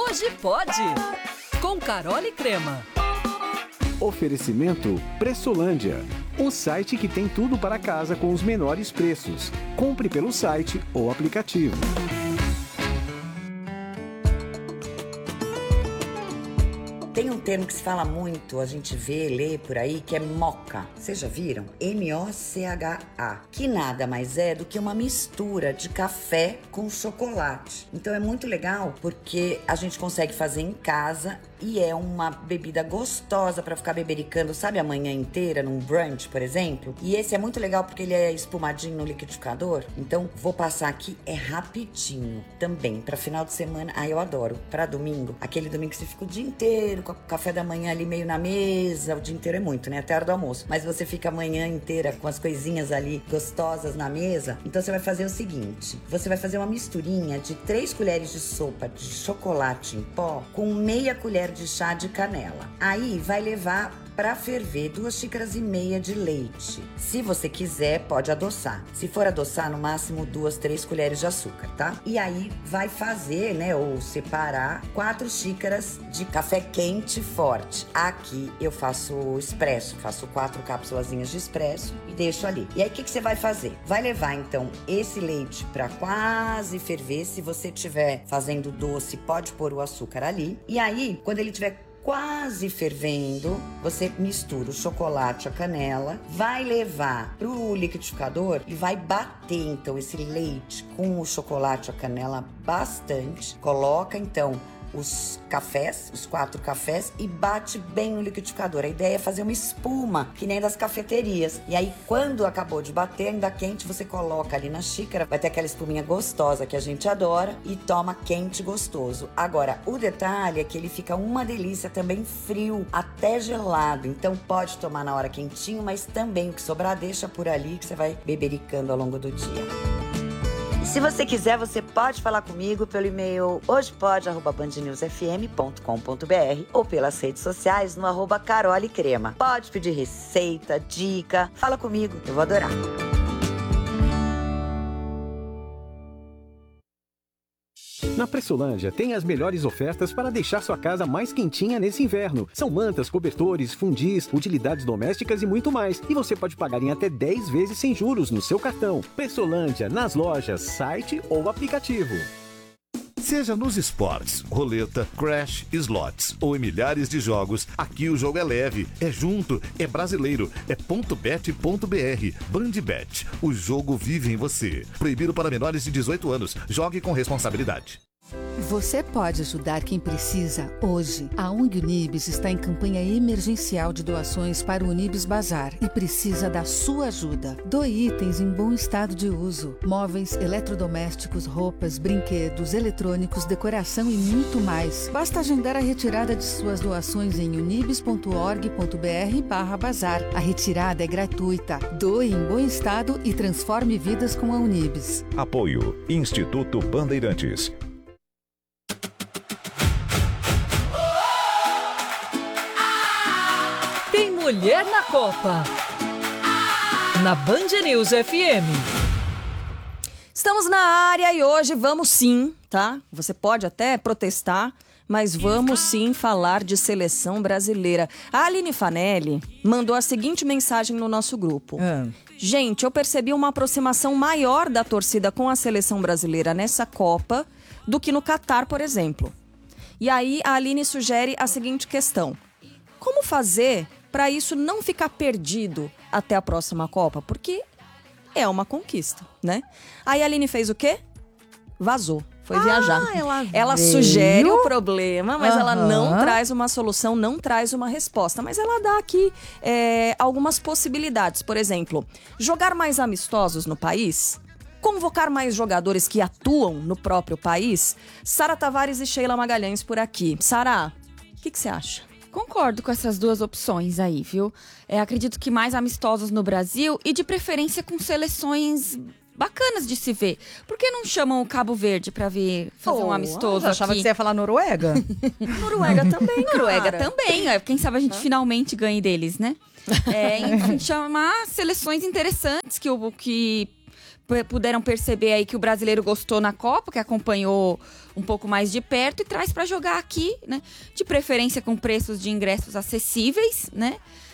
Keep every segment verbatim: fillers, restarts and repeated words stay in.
Hoje pode! Com Carol e Crema. Oferecimento Pressolândia, o site que tem tudo para casa com os menores preços. Compre pelo site ou aplicativo. Tem um termo que se fala muito, a gente vê, lê por aí, que é mocha. Vocês já viram? M O C H A. Que nada mais é do que uma mistura de café com chocolate. Então é muito legal porque a gente consegue fazer em casa e é uma bebida gostosa para ficar bebericando, sabe, a manhã inteira, num brunch, por exemplo. E esse é muito legal porque ele é espumadinho no liquidificador. Então vou passar aqui, é rapidinho também, para final de semana. Ah, eu adoro. Para domingo, aquele domingo que você fica o dia inteiro com o café da manhã ali meio na mesa, o dia inteiro é muito, né? Até a hora do almoço. Mas você fica a manhã inteira com as coisinhas ali gostosas na mesa. Então você vai fazer o seguinte, você vai fazer uma misturinha de três colheres de sopa de chocolate em pó com meia colher de chá de canela. Aí vai levar para ferver duas xícaras e meia de leite. Se você quiser, pode adoçar. Se for adoçar, no máximo duas, três colheres de açúcar, tá? E aí vai fazer, né, ou separar quatro xícaras de café quente forte. Aqui eu faço expresso, faço quatro cápsulazinhas de expresso e deixo ali. E aí o que, que você vai fazer? Vai levar então esse leite para quase ferver. Se você estiver fazendo doce, pode pôr o açúcar ali. E aí, quando ele tiver quase fervendo, você mistura o chocolate, a canela, vai levar pro liquidificador e vai bater então esse leite com o chocolate, a canela bastante. Coloca então os cafés, os quatro cafés e bate bem no liquidificador. A ideia é fazer uma espuma, que nem das cafeterias. E aí, quando acabou de bater, ainda quente, você coloca ali na xícara, vai ter aquela espuminha gostosa que a gente adora e toma quente gostoso. Agora, o detalhe é que ele fica uma delícia também frio, até gelado. Então, pode tomar na hora quentinho, mas também o que sobrar, deixa por ali que você vai bebericando ao longo do dia. Se você quiser, você pode falar comigo pelo e-mail hojepode arroba band news f m ponto com ponto b r ou pelas redes sociais no arroba Carol e Crema. Pode pedir receita, dica, fala comigo, eu vou adorar. Na Pressolândia tem as melhores ofertas para deixar sua casa mais quentinha nesse inverno. São mantas, cobertores, fundis, utilidades domésticas e muito mais. E você pode pagar em até dez vezes sem juros no seu cartão. Pressolândia, nas lojas, site ou aplicativo. Seja nos esportes, roleta, crash, slots ou em milhares de jogos, aqui o jogo é leve, é junto, é brasileiro, é ponto bet ponto b r. Bandbet, o jogo vive em você. Proibido para menores de dezoito anos. Jogue com responsabilidade. Você pode ajudar quem precisa hoje. A ONG Unibis está em campanha emergencial de doações para o Unibis Bazar e precisa da sua ajuda. Doe itens em bom estado de uso. Móveis, eletrodomésticos, roupas, brinquedos, eletrônicos, decoração e muito mais. Basta agendar a retirada de suas doações em unibis ponto org ponto b r barra bazar. A retirada é gratuita. Doe em bom estado e transforme vidas com a Unibis. Apoio Instituto Bandeirantes. Mulher na Copa, na Band News F M. Estamos na área e hoje vamos sim, tá? Você pode até protestar, mas vamos sim falar de seleção brasileira. A Aline Fanelli mandou a seguinte mensagem no nosso grupo. Ah. Gente, eu percebi uma aproximação maior da torcida com a seleção brasileira nessa Copa do que no Catar, por exemplo. E aí a Aline sugere a seguinte questão. Como fazer para isso não ficar perdido até a próxima Copa? Porque é uma conquista, né? Aí a Aline fez o quê? Vazou, foi ah, viajar. Ela, ela sugere o problema, mas uhum. ela não traz uma solução, não traz uma resposta. Mas ela dá aqui é, algumas possibilidades. Por exemplo, jogar mais amistosos no país, convocar mais jogadores que atuam no próprio país. Sara Tavares e Sheila Magalhães por aqui. Sara, o que que você acha? Concordo com essas duas opções aí, viu? É, acredito que mais amistosos no Brasil e de preferência com seleções bacanas de se ver. Por que não chamam o Cabo Verde pra vir fazer oh, um amistoso eu achava aqui? que você ia falar Noruega. Noruega também, cara. Noruega também. Quem sabe a gente ah. finalmente ganhe deles, né? É, enfim, chamar seleções interessantes que, que p- puderam perceber aí que o brasileiro gostou na Copa, que acompanhou um pouco mais de perto e traz para jogar aqui, né? De preferência com preços de ingressos acessíveis, né?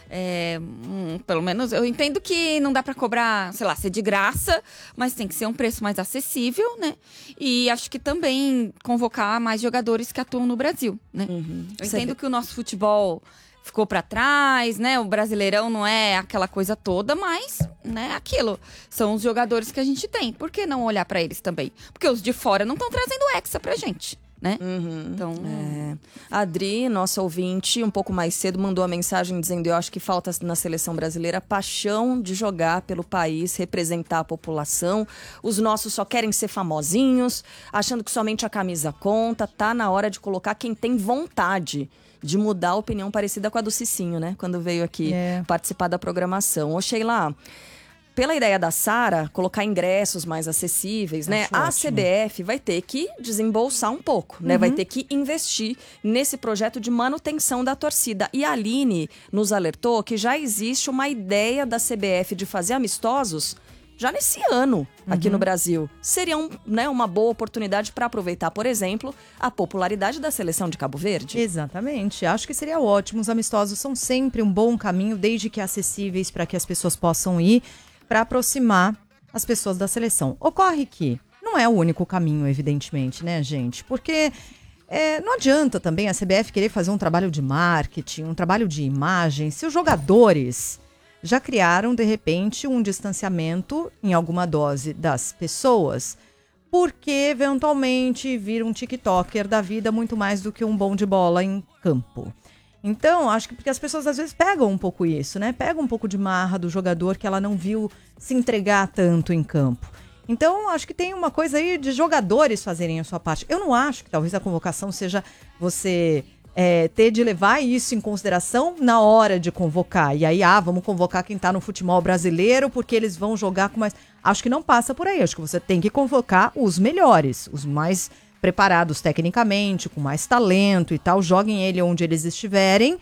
É, hum, pelo menos eu entendo que não dá para cobrar, sei lá, ser de graça, mas tem que ser um preço mais acessível, né? E acho que também convocar mais jogadores que atuam no Brasil, né? Uhum. Eu entendo que o nosso futebol ficou para trás, né? O Brasileirão não é aquela coisa toda, mas, né, aquilo. São os jogadores que a gente tem. Por que não olhar para eles também? Porque os de fora não estão trazendo hexa pra gente, né? Uhum. Então, É. A Adri, nossa ouvinte, um pouco mais cedo, mandou uma mensagem dizendo: eu acho que falta na seleção brasileira a paixão de jogar pelo país, representar a população. Os nossos só querem ser famosinhos, achando que somente a camisa conta. Tá na hora de colocar quem tem vontade de mudar a opinião parecida com a do Cicinho, né? Quando veio aqui É. participar da programação. Ô, Sheila, pela ideia da Sara, colocar ingressos mais acessíveis, né? Acho A ótimo. C B F vai ter que desembolsar um pouco, né? Vai ter que investir nesse projeto de manutenção da torcida. E a Aline nos alertou que já existe uma ideia da C B F de fazer amistosos já nesse ano aqui no Brasil. Seria um, né, uma boa oportunidade para aproveitar, por exemplo, a popularidade da seleção de Cabo Verde. Exatamente. Acho que seria ótimo. Os amistosos são sempre um bom caminho, desde que acessíveis para que as pessoas possam ir, para aproximar as pessoas da seleção. Ocorre que não é o único caminho, evidentemente, né, gente? Porque é, não adianta também a C B F querer fazer um trabalho de marketing, um trabalho de imagem, se os jogadores já criaram, de repente, um distanciamento em alguma dose das pessoas, porque eventualmente vira um TikToker da vida muito mais do que um bom de bola em campo. Então, acho que porque as pessoas às vezes pegam um pouco isso, né? Pegam um pouco de marra do jogador que ela não viu se entregar tanto em campo. Então, acho que tem uma coisa aí de jogadores fazerem a sua parte. Eu não acho que talvez a convocação seja você é, ter de levar isso em consideração na hora de convocar. E aí, ah, vamos convocar quem tá no futebol brasileiro porque eles vão jogar com mais... Acho que não passa por aí. Acho que você tem que convocar os melhores, os mais preparados tecnicamente, com mais talento e tal. Joguem ele onde eles estiverem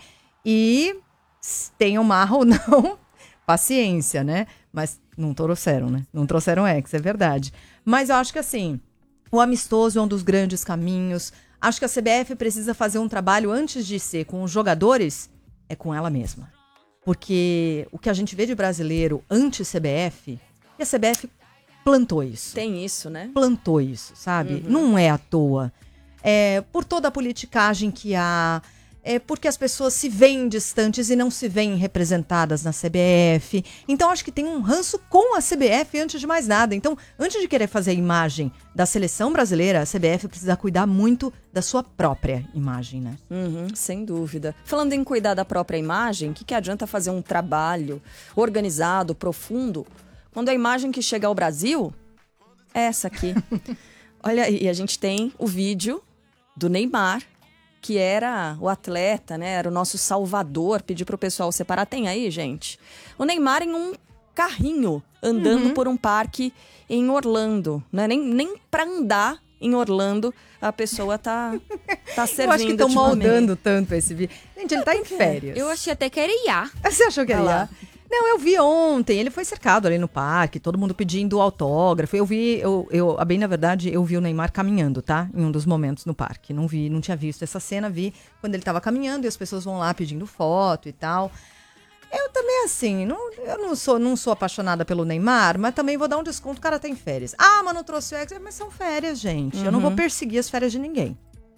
e tenham marra ou não, paciência, né? Mas não trouxeram, né? Não trouxeram ex, é verdade. Mas eu acho que assim, o amistoso é um dos grandes caminhos. Acho que a C B F precisa fazer um trabalho antes de ser com os jogadores, é com ela mesma. Porque o que a gente vê de brasileiro anti-C B F, e a C B F plantou isso. Tem isso, né? Plantou isso, sabe? Uhum. Não é à toa. É, por toda a politicagem que há, é porque as pessoas se veem distantes e não se veem representadas na C B F. Então, acho que tem um ranço com a C B F antes de mais nada. Então, antes de querer fazer a imagem da seleção brasileira, a C B F precisa cuidar muito da sua própria imagem, né? Uhum, sem dúvida. Falando em cuidar da própria imagem, o que, que adianta fazer um trabalho organizado, profundo, quando a imagem que chega ao Brasil é essa aqui? Olha aí, a gente tem o vídeo do Neymar, que era o atleta, né? Era o nosso salvador. Pedi pro pessoal separar. Tem aí, gente? O Neymar em um carrinho, andando Uhum. por um parque em Orlando. Né? Nem, nem pra andar em Orlando a pessoa tá, tá servindo. Eu acho que estão ultimamente. moldando tanto esse vídeo. Gente, ele tá em férias. eu achei até que era I A. Você achou que era Olha I A? lá. Não, eu vi ontem, ele foi cercado ali no parque, todo mundo pedindo autógrafo. Eu vi, eu, eu, bem na verdade, eu vi o Neymar caminhando, tá? Em um dos momentos no parque. Não vi, não tinha visto essa cena, vi quando ele tava caminhando e as pessoas vão lá pedindo foto e tal. Eu também, assim, não, eu não sou, não sou apaixonada pelo Neymar, mas também vou dar um desconto, o cara tá em férias. Ah, mas não trouxe o ex, mas são férias, gente. Eu não vou perseguir as férias de ninguém.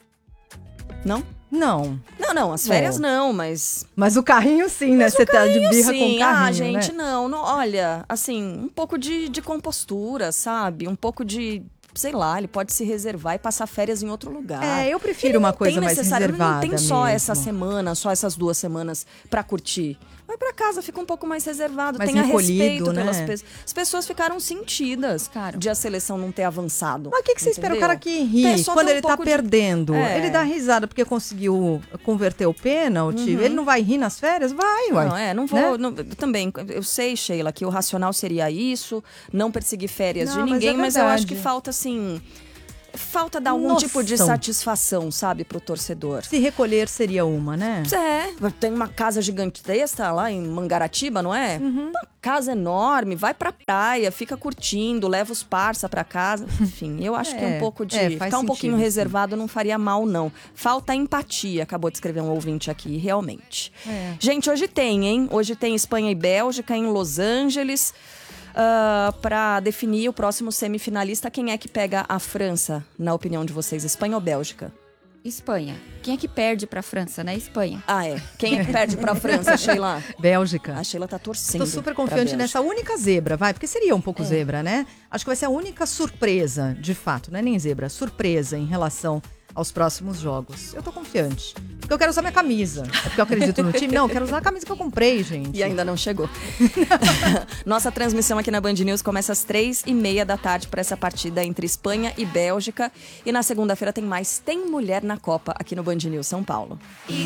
Não? Não. Não, não, as férias Bom. não, mas... Mas o carrinho sim, né? Você tá de birra Sim, com o carrinho, ah, gente, né? não, não. Olha, assim, um pouco de, de compostura, sabe? Um pouco de... Sei lá, ele pode se reservar e passar férias em outro lugar. É, eu prefiro Ele uma não coisa tem mais necessário- reservada Não tem só mesmo. essa semana, só essas duas semanas pra curtir. Vai pra casa, fica um pouco mais reservado, Mais tenha encolhido, respeito pelas né? pessoas. As pessoas ficaram sentidas Claro. de a seleção não ter avançado. Mas o que, que você espera o entendeu? cara que ri É, só quando ter um ele tá pouco de- perdendo? É. Ele dá risada porque conseguiu converter o pênalti. Ele não vai rir nas férias? Vai, uai. Não, é, não vou. Né? não- também, eu sei, Sheila, que o racional seria isso, não perseguir férias Não, de mas ninguém, é mas, eu acho que verdade. falta, assim. falta dar algum Noção. tipo de satisfação, sabe, pro torcedor. Se recolher seria uma, né? É, tem uma casa gigantesca lá em Mangaratiba, não é? Uhum. Uma casa enorme, vai pra praia, fica curtindo, leva os parça pra casa. Enfim, eu acho É, que um pouco de... é, ficar faz um pouquinho sentido, reservado não faria mal, não. Falta empatia, acabou de escrever um ouvinte aqui, realmente. É. Gente, hoje tem, hein? Hoje tem Espanha e Bélgica em Los Angeles. Uh, para definir o próximo semifinalista, quem é que pega a França, na opinião de vocês? Espanha ou Bélgica? Espanha. Quem é que perde pra França, né? Espanha. Ah, é. Quem é que perde pra França, Sheila? Bélgica. A Sheila tá torcendo. Tô super confiante nessa única zebra, vai, porque seria um pouco é. zebra, né? Acho que vai ser a única surpresa, de fato, não é nem zebra, surpresa em relação aos próximos jogos. Eu tô confiante. Porque eu quero usar minha camisa. É porque eu acredito no time? Não, eu quero usar a camisa que eu comprei, gente. E ainda não chegou. Nossa transmissão aqui na Band News começa às três e meia da tarde para essa partida entre Espanha e Bélgica. E na segunda-feira tem mais Tem Mulher na Copa aqui no Band News São Paulo.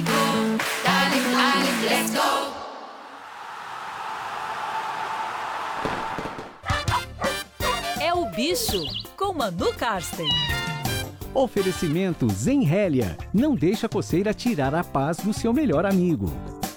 É o Bicho, com Manu Karsten. Oferecimento Zenrélia. Não deixa a coceira tirar a paz do seu melhor amigo.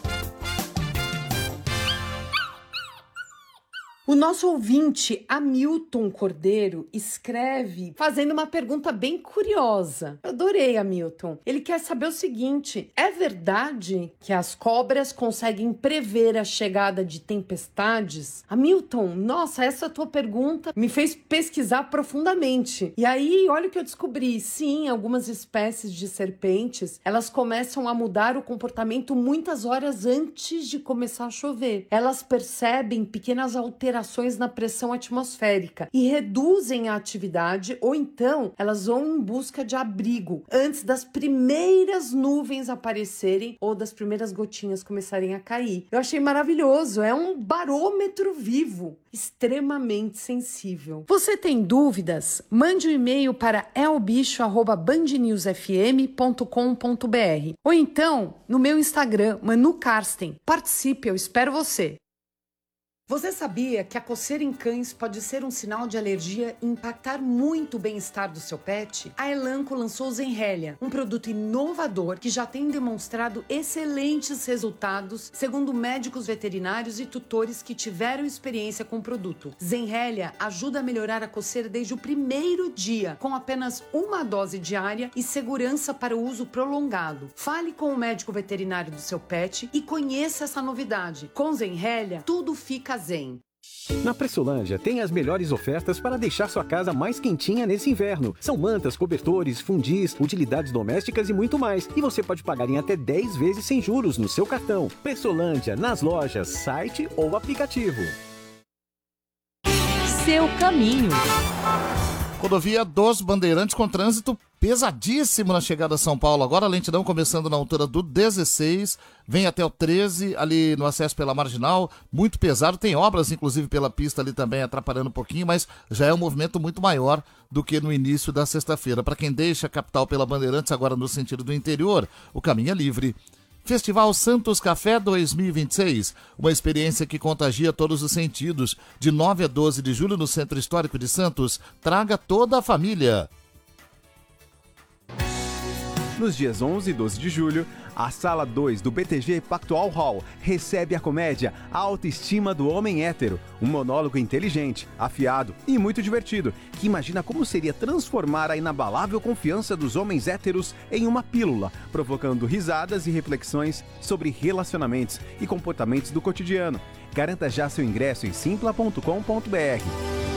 O nosso ouvinte, Hamilton Cordeiro, escreve fazendo uma pergunta bem curiosa. Eu adorei, Hamilton. Ele quer saber o seguinte: é verdade que as cobras conseguem prever a chegada de tempestades? Hamilton, nossa, essa tua pergunta me fez pesquisar profundamente. E aí, olha o que eu descobri. Sim, algumas espécies de serpentes, elas começam a mudar o comportamento muitas horas antes de começar a chover. Elas percebem pequenas alterações na pressão atmosférica e reduzem a atividade, ou então elas vão em busca de abrigo antes das primeiras nuvens aparecerem ou das primeiras gotinhas começarem a cair. Eu achei maravilhoso, é um barômetro vivo, extremamente sensível. Você tem dúvidas? Mande um e-mail para elbicho arroba band news f m ponto com ponto b r ou então no meu Instagram, Manu Karsten. Participe, eu espero você. Você sabia que a coceira em cães pode ser um sinal de alergia e impactar muito o bem-estar do seu pet? A Elanco lançou o Zenrélia, um produto inovador que já tem demonstrado excelentes resultados, segundo médicos veterinários e tutores que tiveram experiência com o produto. Zenrélia ajuda a melhorar a coceira desde o primeiro dia, com apenas uma dose diária e segurança para o uso prolongado. Fale com o médico veterinário do seu pet e conheça essa novidade. Com Zenrélia, tudo fica zen. Na Pressolândia tem as melhores ofertas para deixar sua casa mais quentinha nesse inverno. São mantas, cobertores, fundis, utilidades domésticas e muito mais. E você pode pagar em até dez vezes sem juros no seu cartão. Pressolândia, nas lojas, site ou aplicativo. Seu caminho. Rodovia dos Bandeirantes com trânsito pesadíssimo na chegada a São Paulo. Agora a lentidão começando na altura do dezesseis, vem até o treze, ali no acesso pela Marginal, muito pesado. Tem obras, inclusive, pela pista ali também, atrapalhando um pouquinho, mas já é um movimento muito maior do que no início da sexta-feira. Para quem deixa a capital pela Bandeirantes, agora no sentido do interior, o caminho é livre. Festival Santos Café dois mil e vinte e seis, uma experiência que contagia todos os sentidos. De nove a doze de julho no Centro Histórico de Santos, traga toda a família. Nos dias onze e doze de julho, a Sala dois do B T G Pactual Hall recebe a comédia A Autoestima do Homem Hétero, um monólogo inteligente, afiado e muito divertido, que imagina como seria transformar a inabalável confiança dos homens héteros em uma pílula, provocando risadas e reflexões sobre relacionamentos e comportamentos do cotidiano. Garanta já seu ingresso em simpla ponto com ponto b r.